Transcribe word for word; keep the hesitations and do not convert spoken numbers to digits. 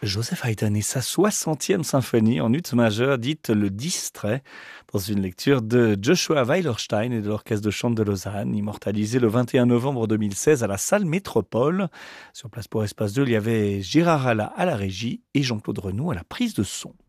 Joseph Haydn et sa soixantième symphonie en ut majeur, dite Le Distrait, dans une lecture de Joshua Weilerstein et de l'Orchestre de Chambre de Lausanne, immortalisée le vingt et un novembre deux mille seize à la salle Métropole. Sur place pour Espace deux, il y avait Gérard Alla à la régie et Jean-Claude Renaud à la prise de son.